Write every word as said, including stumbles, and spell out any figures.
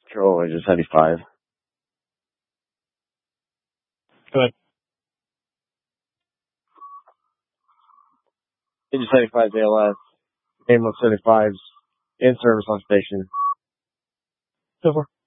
Control Agent seventy-five. Go ahead. Agent seventy-five A L S. Name of seventy-five's in service on station. Go for it.